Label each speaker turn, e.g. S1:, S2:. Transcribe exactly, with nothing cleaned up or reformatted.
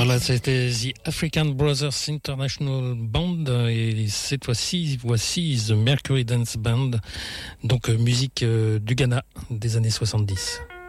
S1: Voilà, c'était The African Brothers International Band et cette fois-ci, voici The Mercury Dance Band, donc musique du Ghana des années soixante-dix.